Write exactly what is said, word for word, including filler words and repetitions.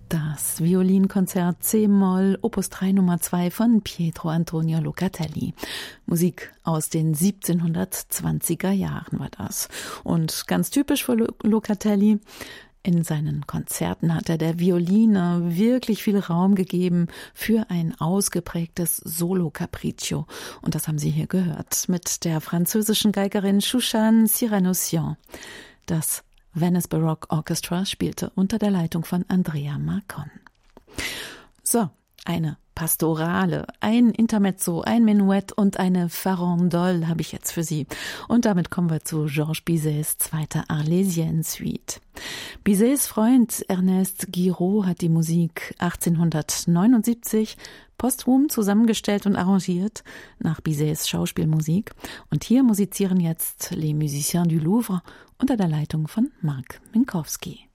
Das Violinkonzert C-Moll Opus drei Nummer zwei von Pietro Antonio Locatelli. Musik aus den siebzehnhundertzwanziger Jahren war das. Und ganz typisch für Locatelli: in seinen Konzerten hat er der Violine wirklich viel Raum gegeben für ein ausgeprägtes Solo-Capriccio. Und das haben Sie hier gehört mit der französischen Geigerin Shushan Siranossian. Das Venice Baroque Orchestra spielte unter der Leitung von Andrea Marcon. So, eine Pastorale, ein Intermezzo, ein Menuett und eine Farandole habe ich jetzt für Sie. Und damit kommen wir zu Georges Bizets zweiter Arlésienne-Suite. Bizets Freund Ernest Guiraud hat die Musik achtzehnhundertneunundsiebzig posthum zusammengestellt und arrangiert nach Bizets Schauspielmusik. Und hier musizieren jetzt Les Musiciens du Louvre unter der Leitung von Marc Minkowski.